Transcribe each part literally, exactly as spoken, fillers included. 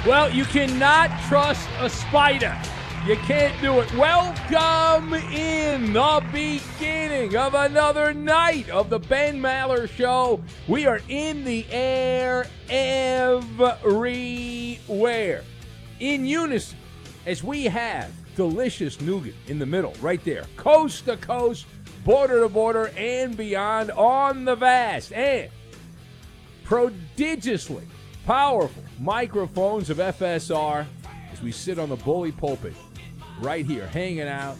Well, you cannot trust a spider. You can't do it. Welcome in the beginning of another night of the Ben Maller Show. We are in the air everywhere. In unison, as we have delicious nougat in the middle, right there. Coast to coast, border to border, and beyond on the vast and prodigiously powerful microphones of F S R as we sit on the bully pulpit right here, hanging out,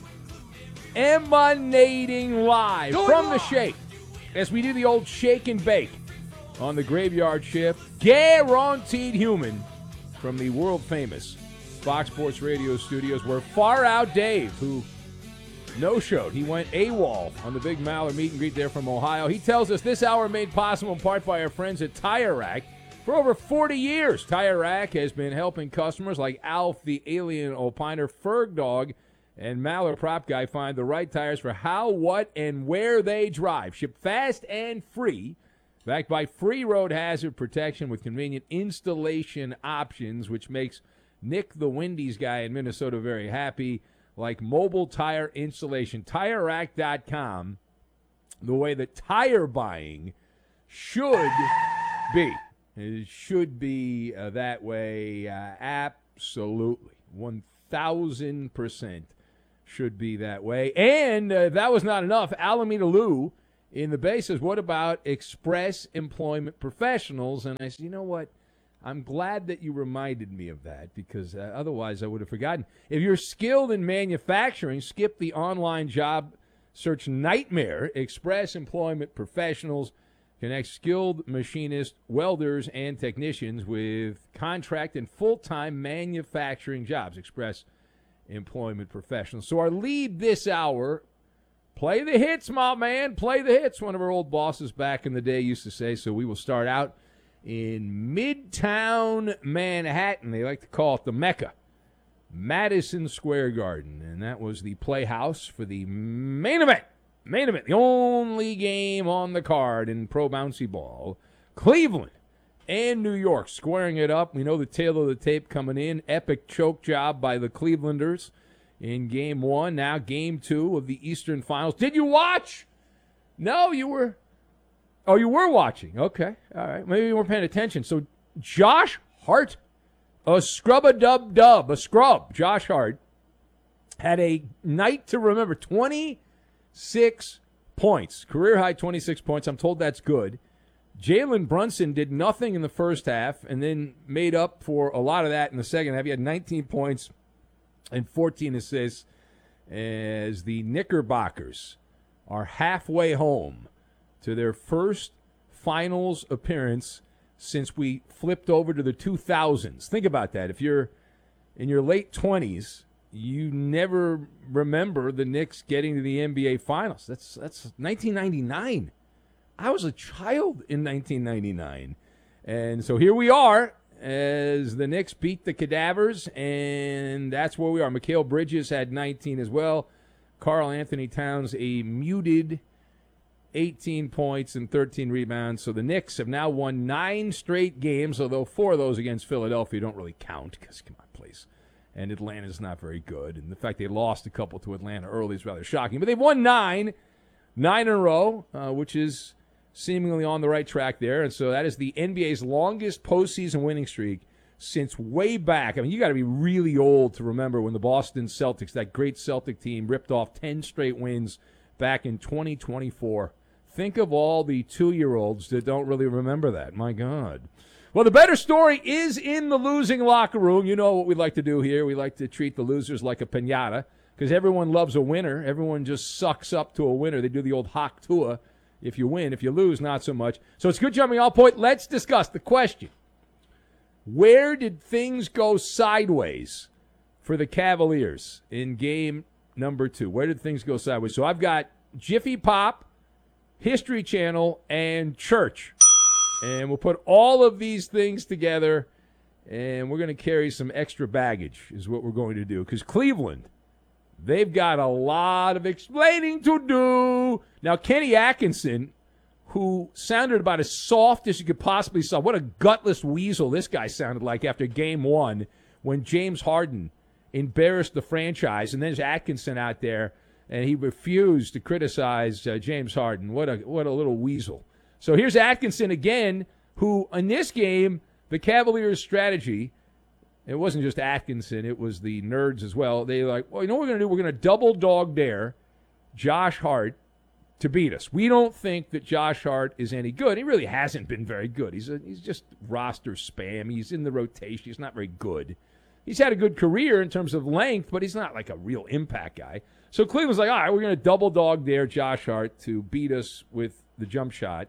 emanating live from the shake as we do the old shake and bake on the graveyard shift. Guaranteed human from the world-famous Fox Sports Radio studios, where Far Out Dave, who no-showed, he went AWOL on the Big Maller meet and greet there from Ohio. He tells us this hour made possible in part by our friends at Tire Rack. For over forty years, Tire Rack has been helping customers like Alf, the Alien Opiner, Ferg Dog, and Maller Prop Guy find the right tires for how, what, and where they drive. Shipped fast and free, backed by free road hazard protection with convenient installation options, which makes Nick, the Wendy's guy in Minnesota, very happy, like mobile tire installation. Tire Rack dot com, the way that tire buying should be. It should be uh, that way. Uh, absolutely. one thousand percent should be that way. And uh, if that was not enough, Alameda Lou in the Bay says, what about Express Employment Professionals? And I said, you know what? I'm glad that you reminded me of that, because uh, otherwise I would have forgotten. If you're skilled in manufacturing, skip the online job search nightmare. Express Employment Professionals connect skilled machinists, welders, and technicians with contract and full-time manufacturing jobs. Express Employment Professionals. So our lead this hour, play the hits, my man, play the hits. One of our old bosses back in the day used to say. So we will start out in Midtown Manhattan. They like to call it the Mecca, Madison Square Garden. And that was the playhouse for the main event. Main event, the only game on the card in pro bouncy ball. Cleveland and New York squaring it up. We know the tail of the tape coming in. Epic choke job by the Clevelanders in game one. Now game two of the Eastern Finals. Did you watch? No, you were. Oh, you were watching. Okay. All right. Maybe you weren't paying attention. So Josh Hart, a scrub-a-dub-dub, a scrub, Josh Hart, had a night to remember. twenty Six points. Career high twenty-six points. I'm told that's good. Jalen Brunson did nothing in the first half and then made up for a lot of that in the second half. He had nineteen points and fourteen assists as the Knickerbockers are halfway home to their first finals appearance since we flipped over to the two thousands. Think about that. If you're in your late twenties, you never remember the Knicks getting to the N B A Finals. That's that's nineteen ninety-nine. I was a child in nineteen ninety-nine. And so here we are as the Knicks beat the Cadavers, and that's where we are. Mikal Bridges had nineteen as well. Karl Anthony Towns, a muted eighteen points and thirteen rebounds. So the Knicks have now won nine straight games, although four of those against Philadelphia don't really count because, come on, please. And Atlanta's not very good. And the fact they lost a couple to Atlanta early is rather shocking. But they've won nine, nine in a row, uh, which is seemingly on the right track there. And so that is the N B A's longest postseason winning streak since way back. I mean, you got to be really old to remember when the Boston Celtics, that great Celtic team, ripped off ten straight wins back in twenty twenty-four. Think of all the two-year-olds that don't really remember that. My God. Well, the better story is in the losing locker room. You know what we like to do here. We like to treat the losers like a piñata because everyone loves a winner. Everyone just sucks up to a winner. They do the old Hak Tua. If you win, if you lose, not so much. So it's good jumping off point. Let's discuss the question. Where did things go sideways for the Cavaliers in game number two? Where did things go sideways? So I've got Jiffy Pop, History Channel, and Church. And we'll put all of these things together, and we're going to carry some extra baggage is what we're going to do. Because Cleveland, they've got a lot of explaining to do. Now, Kenny Atkinson, who sounded about as soft as you could possibly sound. What a gutless weasel this guy sounded like after game one when James Harden embarrassed the franchise. And then there's Atkinson out there, and he refused to criticize uh, James Harden. What a what a little weasel. So here's Atkinson again, who in this game, the Cavaliers' strategy, it wasn't just Atkinson, it was the nerds as well. They were like, well, you know what we're going to do? We're going to double dog dare Josh Hart to beat us. We don't think that Josh Hart is any good. He really hasn't been very good. He's a, he's just roster spam. He's in the rotation. He's not very good. He's had a good career in terms of length, but he's not like a real impact guy. So Cleveland's like, all right, we're going to double dog dare Josh Hart to beat us with the jump shot.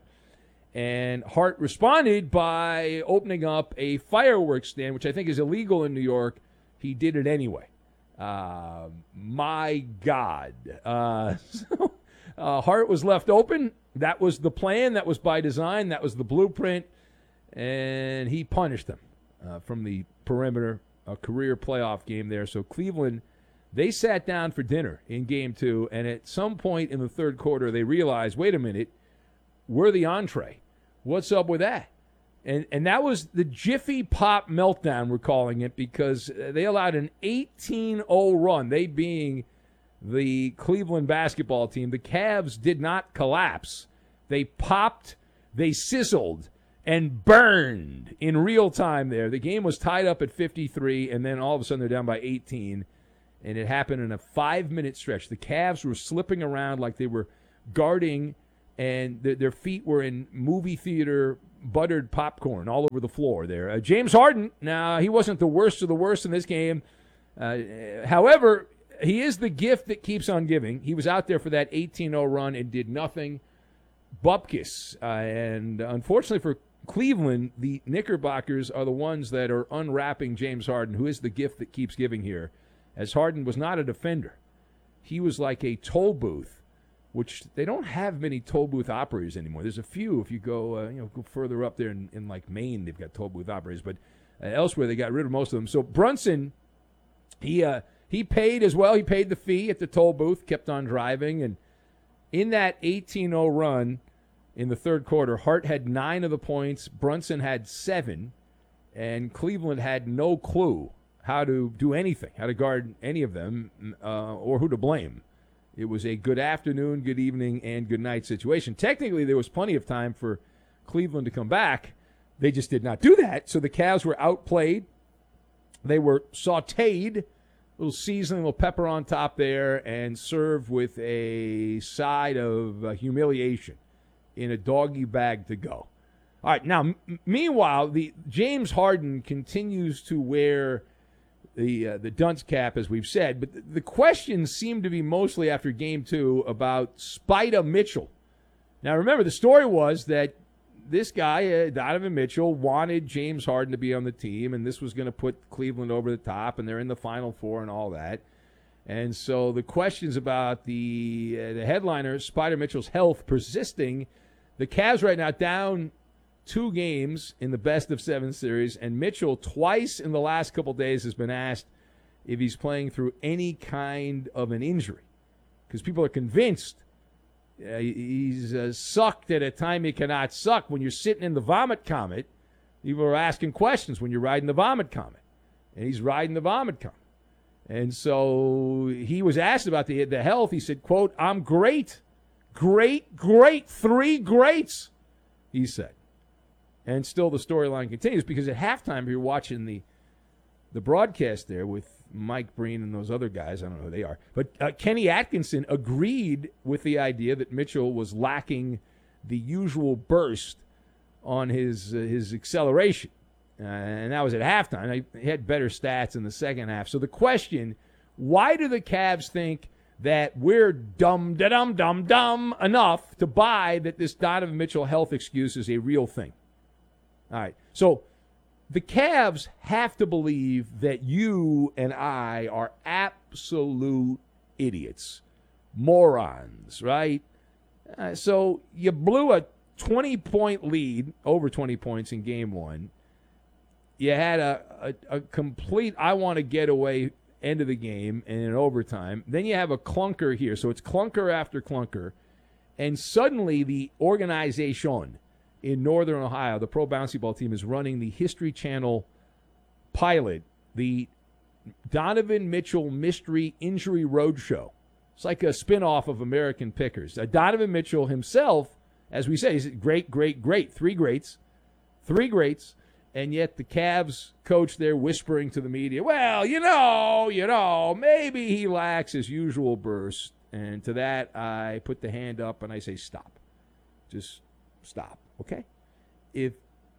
And Hart responded by opening up a fireworks stand, which I think is illegal in New York. He did it anyway. Uh, my God. Uh, so uh, Hart was left open. That was the plan. That was by design. That was the blueprint. And he punished them uh, from the perimeter, a career playoff game there. So Cleveland, they sat down for dinner in game two, and at some point in the third quarter, they realized, wait a minute, we're the entree. What's up with that? And and that was the Jiffy Pop meltdown, we're calling it, because they allowed an eighteen oh run, they being the Cleveland basketball team. The Cavs did not collapse. They popped, they sizzled, and burned in real time there. The game was tied up at fifty-three, and then all of a sudden they're down by eighteen, and it happened in a five-minute stretch. The Cavs were slipping around like they were guarding, and th- their feet were in movie theater buttered popcorn all over the floor there. Uh, James Harden, now, he wasn't the worst of the worst in this game. Uh, however, he is the gift that keeps on giving. He was out there for that eighteen oh run and did nothing. Bupkis. Uh, and unfortunately for Cleveland, the Knickerbockers are the ones that are unwrapping James Harden, who is the gift that keeps giving here, as Harden was not a defender. He was like a toll booth, which they don't have many toll booth operators anymore. There's a few. If you go, uh, you know, go further up there in, in like Maine, they've got toll booth operators, but uh, elsewhere they got rid of most of them. So Brunson, he uh, he paid as well. He paid the fee at the toll booth, kept on driving, and in that eighteen oh run in the third quarter, Hart had nine of the points, Brunson had seven, and Cleveland had no clue how to do anything, how to guard any of them, uh, or who to blame. It was a good afternoon, good evening, and good night situation. Technically, there was plenty of time for Cleveland to come back. They just did not do that, so the Cavs were outplayed. They were sautéed, a little seasoning, a little pepper on top there, and served with a side of uh, humiliation in a doggy bag to go. All right, now, m- meanwhile, the James Harden continues to wear the uh, the dunce cap, as we've said, but the, the questions seem to be mostly after game two about Spider Mitchell. Now, remember, the story was that this guy, uh, Donovan Mitchell, wanted James Harden to be on the team, and this was going to put Cleveland over the top, and they're in the Final Four and all that. And so the questions about the uh, the headliner, Spider Mitchell's health, persisting. The Cavs right now down two games in the best of seven series, and Mitchell twice in the last couple days has been asked if he's playing through any kind of an injury, because people are convinced uh, he's uh, sucked at a time he cannot suck. When you're sitting in the vomit comet, people are asking questions when you're riding the vomit comet, and he's riding the vomit comet. And so he was asked about the, the health. He said, quote, "I'm great, great, great, three greats," he said. And still the storyline continues, because at halftime, you're watching the the broadcast there with Mike Breen and those other guys. I don't know who they are. But uh, Kenny Atkinson agreed with the idea that Mitchell was lacking the usual burst on his uh, his acceleration. Uh, and that was at halftime. He had better stats in the second half. So the question, why do the Cavs think that we're dumb, da-dum, dumb, dumb enough to buy that this Donovan Mitchell health excuse is a real thing? All right, so the Cavs have to believe that you and I are absolute idiots, morons, right? Uh, so you blew a twenty-point lead, over twenty points in game one. You had a, a, a complete I-want-to-get-away end of the game and in overtime. Then you have a clunker here. So it's clunker after clunker. And suddenly the organization in Northern Ohio, the pro bouncy ball team, is running the History Channel pilot, the Donovan Mitchell Mystery Injury Roadshow. It's like a spinoff of American Pickers. Uh, Donovan Mitchell himself, as we say, is great, great, great. Three greats. Three greats. And yet the Cavs coach there whispering to the media, well, you know, you know, maybe he lacks his usual burst. And to that, I put the hand up and I say, stop. Just stop, okay? If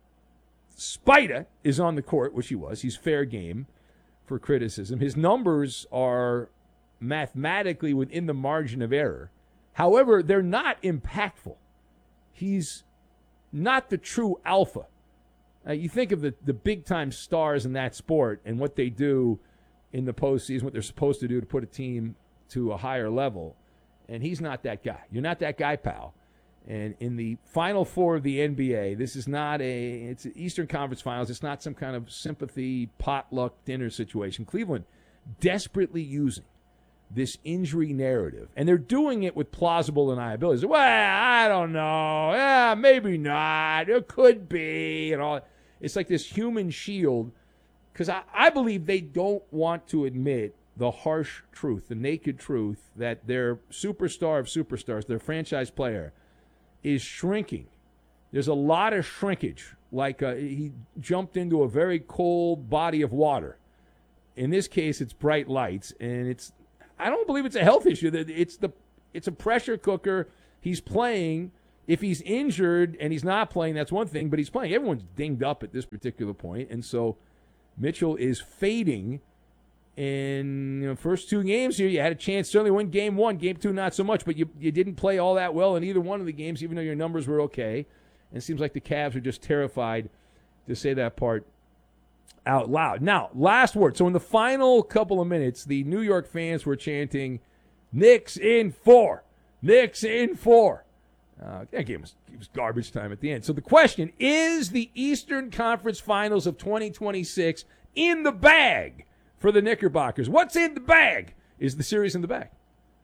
Spida is on the court, which he was, he's fair game for criticism. His numbers are mathematically within the margin of error. However, they're not impactful. He's not the true alpha. Uh, you think of the, the big-time stars in that sport and what they do in the postseason, what they're supposed to do to put a team to a higher level, and he's not that guy. You're not that guy, pal. And in the Final Four of the N B A, this is not a, it's Eastern Conference Finals. It's not some kind of sympathy, potluck dinner situation. Cleveland desperately using this injury narrative, and they're doing it with plausible deniability. Well, I don't know. Yeah, maybe not. It could be. And all. It's like this human shield, because I, I believe they don't want to admit the harsh truth, the naked truth, that their superstar of superstars, their franchise player, is shrinking. There's a lot of shrinkage. Like uh, he jumped into a very cold body of water. In this case, it's bright lights, and it's, I don't believe it's a health issue. It's the it's a pressure cooker. He's playing. If he's injured and he's not playing, that's one thing, but he's playing. Everyone's dinged up at this particular point, and so Mitchell is fading. In the you know, first two games here, you had a chance certainly win game one. Game two, not so much, but you you didn't play all that well in either one of the games, even though your numbers were okay. And it seems like the Cavs are just terrified to say that part out loud. Now, last word. So in the final couple of minutes, the New York fans were chanting, Knicks in four. Knicks in four. Uh, that game was, it was garbage time at the end. So the question, is the Eastern Conference Finals of twenty twenty-six in the bag for the Knickerbockers? What's in the bag? Is the series in the bag?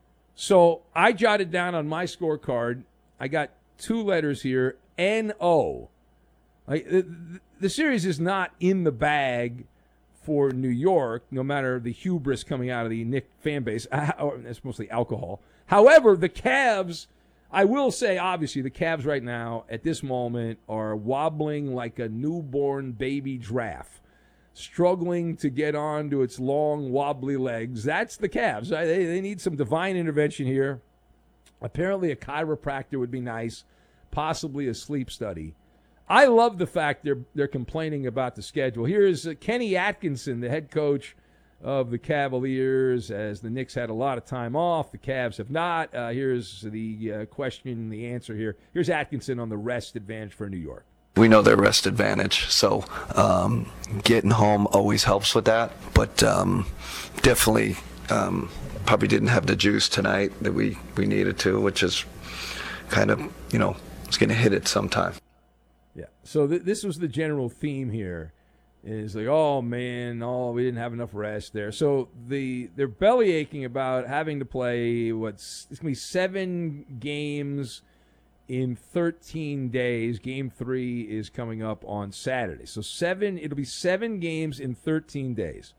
So I jotted down on my scorecard, I got two letters here, N O. Like, the, the series is not in the bag for New York, no matter the hubris coming out of the Knick fan base. It's mostly alcohol. However, the Cavs, I will say, obviously, the Cavs right now, at this moment, are wobbling like a newborn baby giraffe, struggling to get onto its long, wobbly legs. That's the Cavs. They, they need some divine intervention here. Apparently, a chiropractor would be nice, possibly a sleep study. I love the fact they're they're complaining about the schedule. Here's uh, Kenny Atkinson, the head coach of the Cavaliers, as the Knicks had a lot of time off. The Cavs have not. Uh, here's the uh, question, the answer here. Here's Atkinson on the rest advantage for New York. We know their rest advantage, so um, getting home always helps with that. But um, definitely um, probably didn't have the juice tonight that we, we needed to, which is kind of, you know, it's going to hit it sometime. Yeah. So th- this was the general theme here. Is like, oh man, oh we didn't have enough rest there. So the they're belly aching about having to play what's it's gonna be seven games in thirteen days. Game three is coming up on Saturday. So seven, it'll be seven games in thirteen days.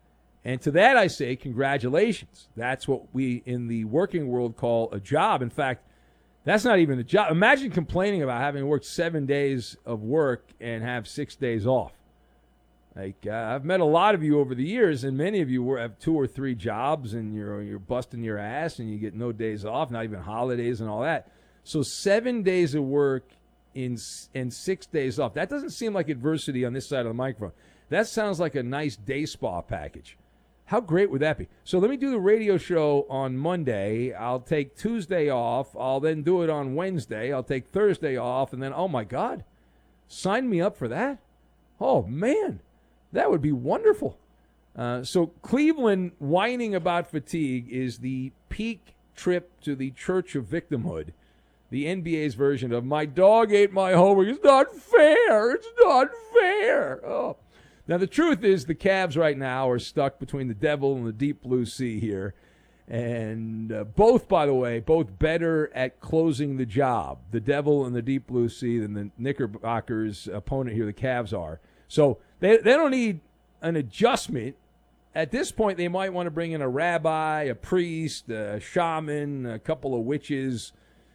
And to that I say, congratulations. That's what we in the working world call a job. In fact, that's not even a job. Imagine complaining about having worked seven days of work and have six days off. Like uh, I've met a lot of you over the years, and many of you were, have two or three jobs, and you're you're busting your ass, and you get no days off, not even holidays and all that. So seven days of work in and six days off. That doesn't seem like adversity on this side of the microphone. That sounds like a nice day spa package. How great would that be? So let me do the radio show on Monday. I'll take Tuesday off. I'll then do it on Wednesday. I'll take Thursday off, and then, oh, my God, sign me up for that? Oh, man, that would be wonderful. Uh, so Cleveland whining about fatigue is the peak trip to the Church of Victimhood, the N B A's version of my dog ate my homework. It's not fair. It's not fair. Oh. Now, the truth is the Cavs right now are stuck between the devil and the deep blue sea here. And uh, both, by the way, both better at closing the job. The Devil in the Deep Blue Sea than the Knickerbockers' opponent here, the Cavs, are. So they they don't need an adjustment. At this point, they might want to bring in a rabbi, a priest, a shaman, a couple of witches,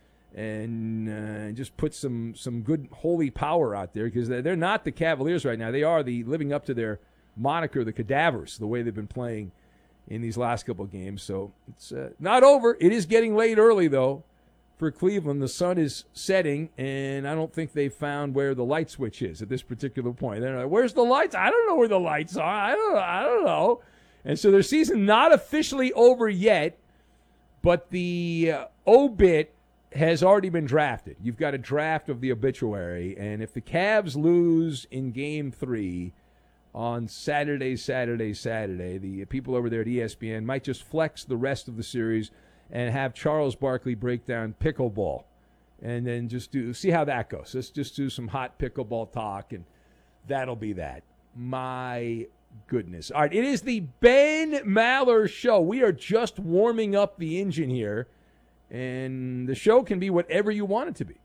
and uh, just put some, some good holy power out there, because they're not the Cavaliers right now. They are the living up to their moniker, the Cadavers, the way they've been playing in these last couple of games. So it's uh, not over. It is getting late early, though, for Cleveland. The sun is setting, and I don't think they've found where the light switch is at this particular point. They're like, where's the lights? I don't know where the lights are. I don't know. I don't know. And so their season not officially over yet, but the uh, obit has already been drafted. You've got a draft of the obituary, and if the Cavs lose in game three on Saturday, Saturday, Saturday, the people over there at E S P N might just flex the rest of the series and have Charles Barkley break down pickleball, and then just do see how that goes. Let's just do some hot pickleball talk, and that'll be that. My goodness. All right, it is the Ben Maller Show. We are just warming up the engine here, and the show can be whatever you want it to be.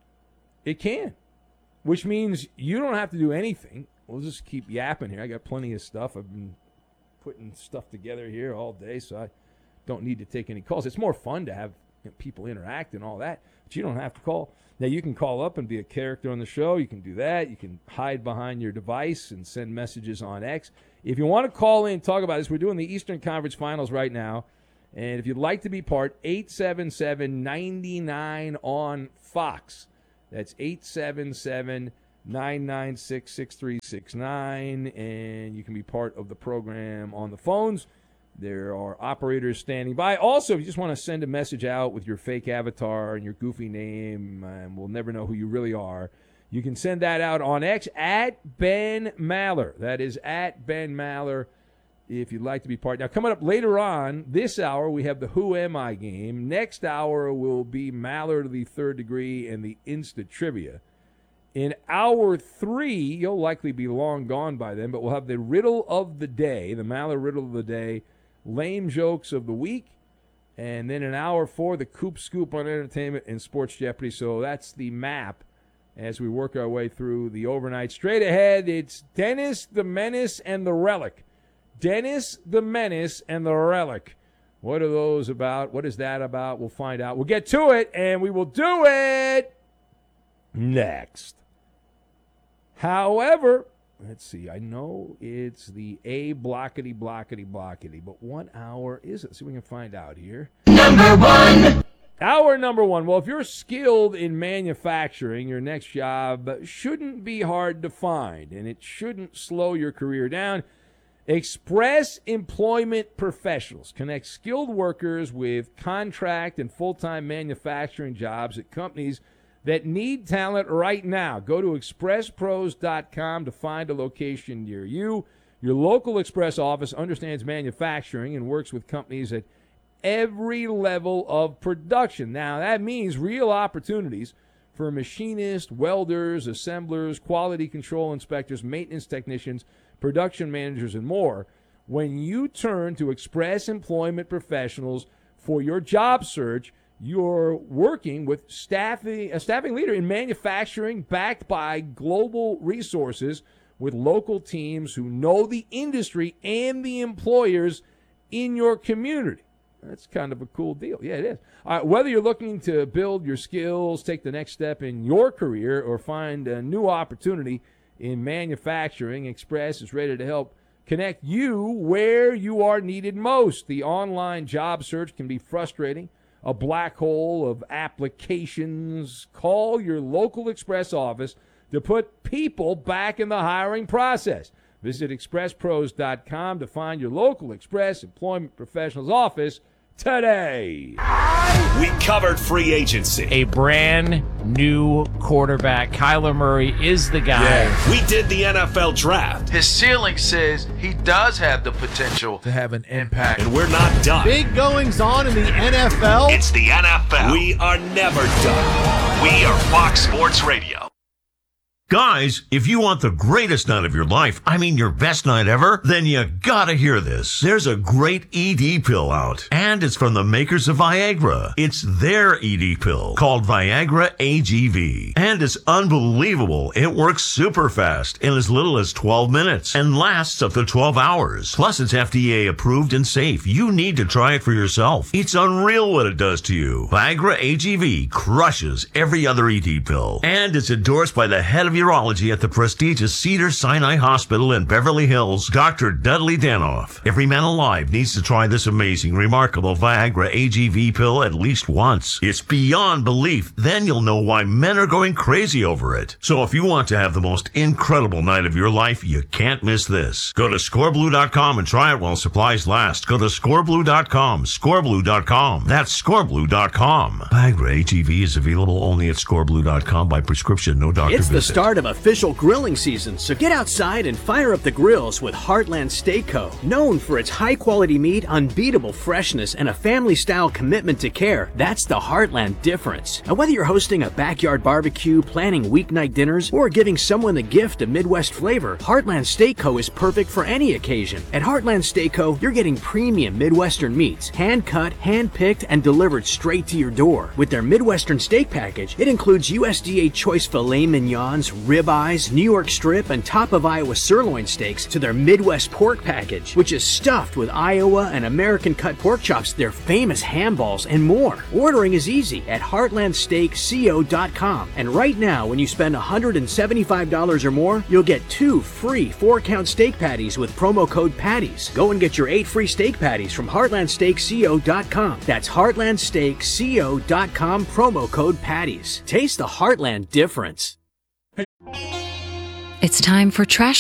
It can, which means you don't have to do anything. We'll just keep yapping here. I got plenty of stuff. I've been putting stuff together here all day, so I don't need to take any calls. It's more fun to have, you know, people interact and all that, but you don't have to call. Now, you can call up and be a character on the show. You can do that. You can hide behind your device and send messages on X. If you want to call in and talk about this, we're doing the Eastern Conference Finals right now, and if you'd like to be part, eight seven seven, nine nine on Fox. That's eight seven seven, nine nine six, six three six nine, and you can be part of the program on the phones. There are operators standing by. Also, if you just want to send a message out with your fake avatar and your goofy name, and we'll never know who you really are, you can send that out on X at Ben Maller. That is at Ben Maller if you'd like to be part. Now, coming up later on this hour, we have the Who Am I game. Next hour will be Maller to the Third Degree and the Insta Trivia. In hour three, you'll likely be long gone by then, but we'll have the Riddle of the Day, the Maller Riddle of the Day, Lame Jokes of the Week, and then in hour four, the Coop Scoop on Entertainment and Sports Jeopardy. So that's the map as we work our way through the overnight. Straight ahead, it's Dennis the Menace and the Relic. Dennis the Menace and the Relic. What are those about? What is that about? We'll find out. We'll get to it, and we will do it next. However, let's see. I know it's the A blockety blockety blockety, but what hour is it? See if we can find out here. Number one. Hour number one. Well, if you're skilled in manufacturing, your next job shouldn't be hard to find, and it shouldn't slow your career down. Express Employment Professionals connect skilled workers with contract and full-time manufacturing jobs at companies that need talent right now. Go to express pros dot com to find a location near you. Your local Express office understands manufacturing and works with companies at every level of production. Now, that means real opportunities for machinists, welders, assemblers, quality control inspectors, maintenance technicians, production managers, and more. When you turn to Express Employment Professionals for your job search, you're working with staffing, a staffing leader in manufacturing backed by global resources with local teams who know the industry and the employers in your community. That's kind of a cool deal. Yeah, it is. All right, whether you're looking to build your skills, take the next step in your career, or find a new opportunity in manufacturing, Express is ready to help connect you where you are needed most. The online job search can be frustrating, a black hole of applications. Call your local Express office to put people back in the hiring process. Visit express pros dot com to find your local Express Employment Professionals office today. We covered free agency. A brand new quarterback. Kyler Murray is the guy. Yeah. We did the N F L draft. His ceiling says he does have the potential to have an impact. And we're not done. Big goings on in the N F L. It's the N F L. We are never done. We are Fox Sports Radio. Guys, if you want the greatest night of your life, I mean your best night ever, then you gotta hear this. There's a great E D pill out, and it's from the makers of Viagra. It's their E D pill called Viagra A G V, and it's unbelievable. It works super fast in as little as twelve minutes and lasts up to twelve hours. Plus, it's F D A approved and safe. You need to try it for yourself. It's unreal what it does to you. Viagra A G V crushes every other E D pill, and it's endorsed by the head of urology at the prestigious Cedars-Sinai Hospital in Beverly Hills, Doctor Dudley Danoff. Every man alive needs to try this amazing, remarkable Viagra A G V pill at least once. It's beyond belief. Then you'll know why men are going crazy over it. So if you want to have the most incredible night of your life, you can't miss this. Go to score blue dot com and try it while supplies last. Go to score blue dot com, score blue dot com. That's score blue dot com. Viagra A G V is available only at score blue dot com by prescription, no doctor It's visit. the start of official grilling season, so get outside and fire up the grills with Heartland Steak Co. Known for its high-quality meat, unbeatable freshness, and a family-style commitment to care, that's the Heartland difference. And whether you're hosting a backyard barbecue, planning weeknight dinners, or giving someone the gift of Midwest flavor, Heartland Steak Co. is perfect for any occasion. At Heartland Steak Co., you're getting premium Midwestern meats, hand-cut, hand-picked, and delivered straight to your door. With their Midwestern steak package, it includes U S D A choice filet mignons, ribeyes, New York strip, and top of Iowa sirloin steaks to their Midwest pork package, which is stuffed with Iowa and American cut pork chops, their famous ham balls, and more. Ordering is easy at heartland steak co dot com. And right now, when you spend one hundred seventy-five dollars or more, you'll get two free four-count steak patties with promo code PATTIES. Go and get your eight free steak patties from heartland steak co dot com. That's heartland steak co dot com, promo code PATTIES. Taste the Heartland difference. It's time for Trash